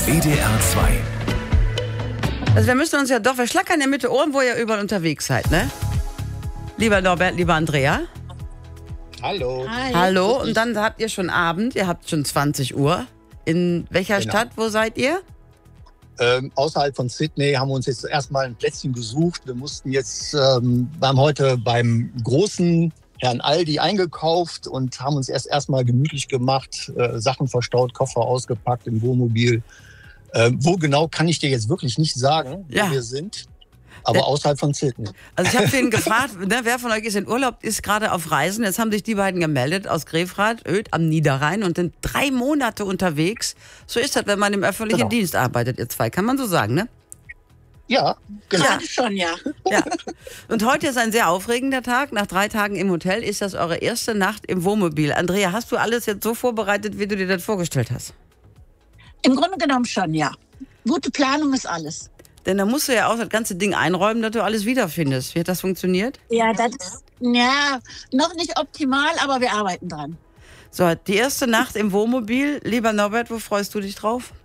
WDR 2. Also wir müssen uns ja doch, wir schlackern ja mit den Ohren, wo ihr überall unterwegs seid, ne? Lieber Norbert, lieber Andrea. Hallo. Hi. Hallo, und dann habt ihr schon Abend, ihr habt schon 20 Uhr. In welcher Stadt, wo seid ihr? Außerhalb von Sydney haben wir uns jetzt erstmal ein Plätzchen gesucht. Wir mussten jetzt, waren heute beim großen Herrn Aldi eingekauft und haben uns erstmal gemütlich gemacht, Sachen verstaut, Koffer ausgepackt im Wohnmobil. Wo genau kann ich dir jetzt wirklich nicht sagen, wo wir sind. Aber außerhalb von Sydney. Also ich habe vorhin gefragt, ne, wer von euch ist in Urlaub, ist gerade auf Reisen. Jetzt haben sich die beiden gemeldet aus Grefrath, Oedt am Niederrhein und sind 3 Monate unterwegs. So ist das, wenn man im öffentlichen Dienst arbeitet, ihr zwei. Kann man so sagen, ne? Ja, genau. Ja, schon, ja. Ja. Und heute ist ein sehr aufregender Tag. Nach 3 Tagen im Hotel ist das eure erste Nacht im Wohnmobil. Andrea, hast du alles jetzt so vorbereitet, wie du dir das vorgestellt hast? Im Grunde genommen schon, ja. Gute Planung ist alles. Denn da musst du ja auch das ganze Ding einräumen, dass du alles wiederfindest. Wie hat das funktioniert? Ja, das ist noch nicht optimal, aber wir arbeiten dran. So, die erste Nacht im Wohnmobil. Lieber Norbert, wo freust du dich drauf?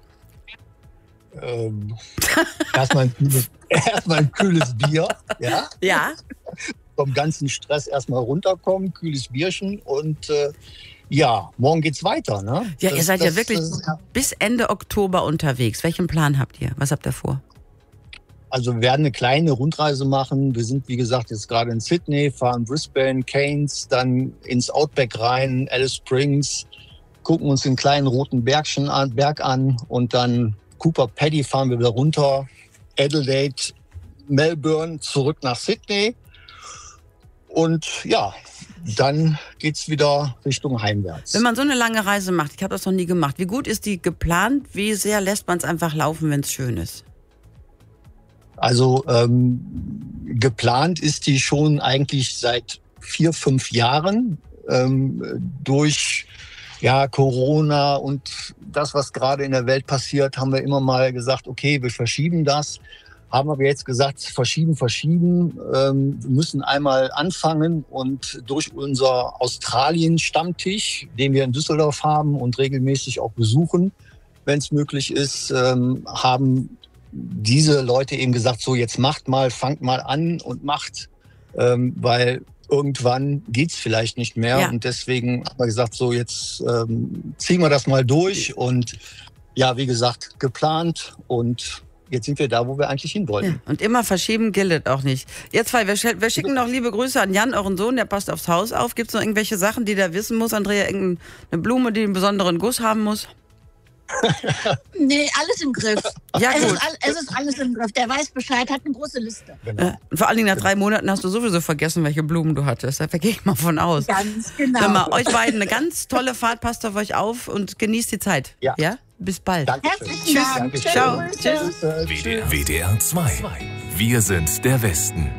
Erstmal ein kühles Bier. Ja? Ja. Vom ganzen Stress erstmal runterkommen, kühles Bierchen und morgen geht's weiter. Ne? Ja, ihr seid ja wirklich bis Ende Oktober unterwegs. Welchen Plan habt ihr? Was habt ihr vor? Also wir werden eine kleine Rundreise machen. Wir sind, wie gesagt, jetzt gerade in Sydney, fahren Brisbane, Cairns, dann ins Outback rein, Alice Springs, gucken uns den kleinen roten Berg an und dann Cooper Pedy fahren wir wieder runter, Adelaide, Melbourne, zurück nach Sydney und ja, dann geht's wieder Richtung heimwärts. Wenn man so eine lange Reise macht, ich habe das noch nie gemacht, wie gut ist die geplant? Wie sehr lässt man es einfach laufen, wenn es schön ist? Also geplant ist die schon eigentlich seit 4, 5 Jahren durch Corona und das, was gerade in der Welt passiert, haben wir immer mal gesagt, okay, wir verschieben das. Haben aber jetzt gesagt, verschieben. Wir müssen einmal anfangen und durch unser Australien-Stammtisch, den wir in Düsseldorf haben und regelmäßig auch besuchen, wenn es möglich ist, haben diese Leute eben gesagt, so jetzt fangt mal an und macht, weil irgendwann geht's vielleicht nicht mehr. Ja. Und deswegen haben wir gesagt, so jetzt ziehen wir das mal durch und ja, wie gesagt, geplant und jetzt sind wir da, wo wir eigentlich hin wollten. Ja, und immer verschieben gilt auch nicht. Ihr zwei, wir schicken noch liebe Grüße an Jan, euren Sohn, der passt aufs Haus auf. Gibt es noch irgendwelche Sachen, die der wissen muss? Andrea, irgendeine Blume, die einen besonderen Guss haben muss? Nee, alles im Griff. Ja, gut. Es ist alles im Griff. Der weiß Bescheid, hat eine große Liste. Genau. Vor allen Dingen nach 3 Monaten hast du sowieso vergessen, welche Blumen du hattest. Da gehe ich mal von aus. Ganz genau. Hör mal, euch beiden eine ganz tolle Fahrt, passt auf euch auf und genießt die Zeit. Ja? Bis bald. Dankeschön. Herzlichen Dank. Ciao. Tschüss. WDR 2. Wir sind der Westen.